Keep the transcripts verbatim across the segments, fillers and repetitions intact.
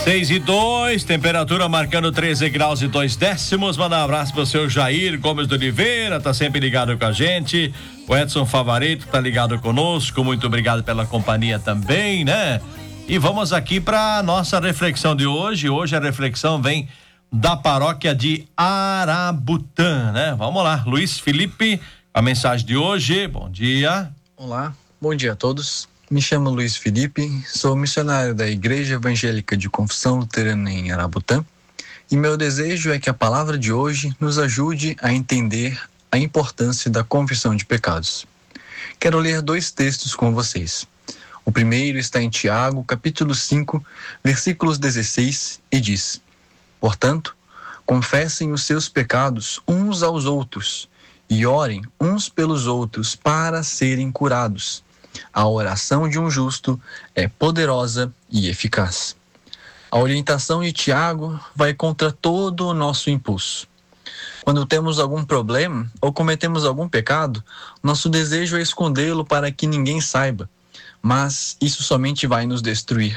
seis e dois, temperatura marcando treze graus e dois décimos. Manda um abraço pro seu Jair Gomes de Oliveira, tá sempre ligado com a gente. O Edson Favarito tá ligado conosco, muito obrigado pela companhia também, né? E vamos aqui para nossa reflexão de hoje. Hoje a reflexão vem da paróquia de Arabutã, né? Vamos lá, Luiz Felipe, a mensagem de hoje. Bom dia. Olá, bom dia a todos. Me chamo Luiz Felipe, sou missionário da Igreja Evangélica de Confissão Luterana em Arabutã e meu desejo é que a palavra de hoje nos ajude a entender a importância da confissão de pecados. Quero ler dois textos com vocês. O primeiro está em Tiago, capítulo cinco, versículos dezesseis, e diz: Portanto, confessem os seus pecados uns aos outros e orem uns pelos outros para serem curados. A oração de um justo é poderosa e eficaz. A orientação de Tiago vai contra todo o nosso impulso. Quando temos algum problema ou cometemos algum pecado, nosso desejo é escondê-lo para que ninguém saiba, mas isso somente vai nos destruir.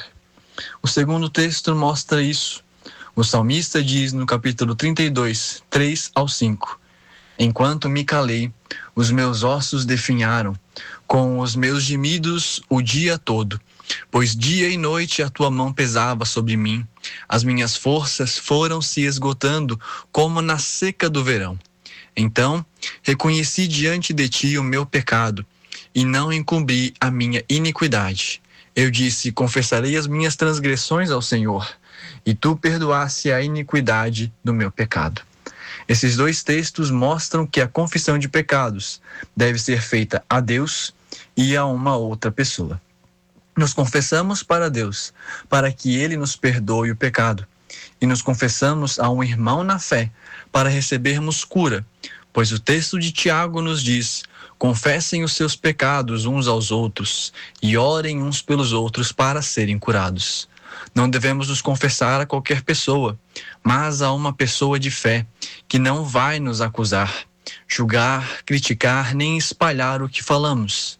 O segundo texto mostra isso. O salmista diz no capítulo trinta e dois, três ao cinco: Enquanto me calei, os meus ossos definharam, com os meus gemidos o dia todo, pois dia e noite a tua mão pesava sobre mim. As minhas forças foram se esgotando como na seca do verão. Então reconheci diante de ti o meu pecado e não encobri a minha iniquidade. Eu disse: confessarei as minhas transgressões ao Senhor, e tu perdoaste a iniquidade do meu pecado. Esses dois textos mostram que a confissão de pecados deve ser feita a Deus e a uma outra pessoa. Nos confessamos para Deus, para que Ele nos perdoe o pecado, e nos confessamos a um irmão na fé, para recebermos cura, pois o texto de Tiago nos diz: confessem os seus pecados uns aos outros e orem uns pelos outros para serem curados. Não devemos nos confessar a qualquer pessoa, mas a uma pessoa de fé, que não vai nos acusar, julgar, criticar, nem espalhar o que falamos,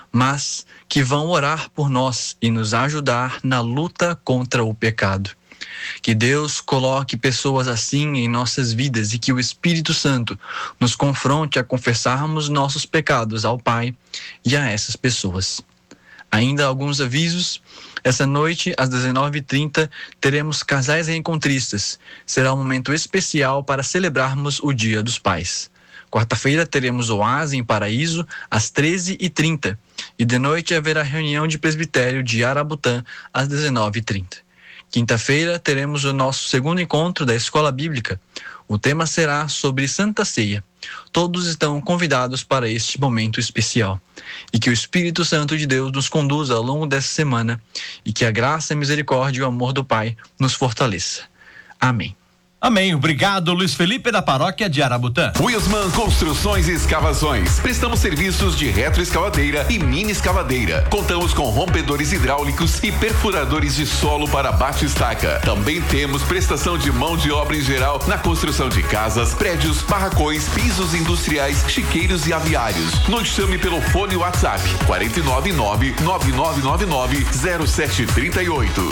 mas que vão orar por nós e nos ajudar na luta contra o pecado. Que Deus coloque pessoas assim em nossas vidas e que o Espírito Santo nos confronte a confessarmos nossos pecados ao Pai e a essas pessoas. Ainda alguns avisos. Essa noite, às dezenove e trinta, teremos Casais Reencontristas. Será um momento especial para celebrarmos o Dia dos Pais. Quarta-feira teremos Oásis em Paraíso, às treze e trinta. E de noite haverá reunião de presbitério de Arabutã, às dezenove e trinta. Quinta-feira teremos o nosso segundo encontro da Escola Bíblica. O tema será sobre Santa Ceia. Todos estão convidados para este momento especial. E que o Espírito Santo de Deus nos conduza ao longo dessa semana e que a graça, a misericórdia e o amor do Pai nos fortaleça. Amém. Amém. Obrigado, Luiz Felipe, da paróquia de Arabutã. Wilsman Construções e Escavações. Prestamos serviços de retroescavadeira e mini escavadeira. Contamos com rompedores hidráulicos e perfuradores de solo para bate-estaca. Também temos prestação de mão de obra em geral na construção de casas, prédios, barracões, pisos industriais, chiqueiros e aviários. Nos chame pelo fone WhatsApp quatro nove nove, nove nove nove nove, zero sete três oito.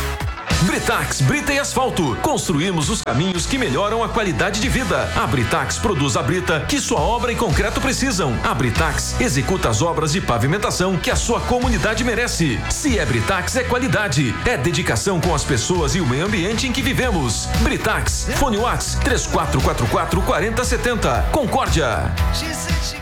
Britax, brita e asfalto. Construímos os caminhos que melhoram a qualidade de vida. A Britax produz a brita que sua obra e concreto precisam. A Britax executa as obras de pavimentação que a sua comunidade merece. Se é Britax, é qualidade. É dedicação com as pessoas e o meio ambiente em que vivemos. Britax, fone WhatsApp três quatro quatro quatro, quatro zero sete zero. Concórdia.